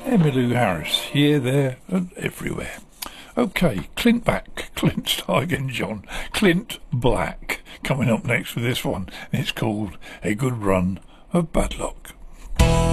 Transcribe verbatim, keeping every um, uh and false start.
Emmylou Harris, here, there and everywhere. Okay, Clint back, Clint start again John, Clint Black, coming up next with this one. It's called A Good Run of Bad Luck.